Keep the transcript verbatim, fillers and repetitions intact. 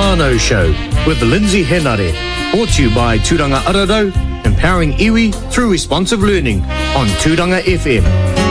Whānau Show with Lindsay Henare, brought to you by Tūranga Ararau, empowering iwi through responsive learning on Tūranga F M.